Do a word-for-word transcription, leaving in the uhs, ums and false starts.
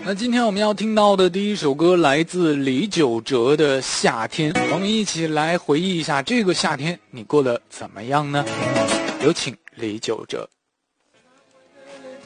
那今天我们要听到的第一首歌来自李玖哲的《夏天》，我们一起来回忆一下这个夏天你过得怎么样呢？有请李玖哲。